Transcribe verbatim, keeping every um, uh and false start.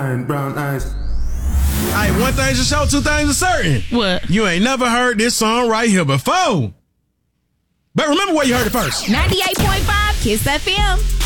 Brown eyes. Hey, one thing's for sure, two things are certain. What? You ain't never heard this song right here before. But remember where you heard it first. ninety-eight point five Kiss F M.